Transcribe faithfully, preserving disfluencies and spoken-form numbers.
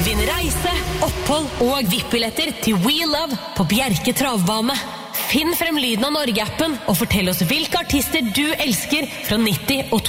Vinn reise, opphold og V I P-billetter til We Love på Bjerke Travbane. Finn frem lyden av Norge-appen og fortell oss hvilke artister du elsker fra nitti og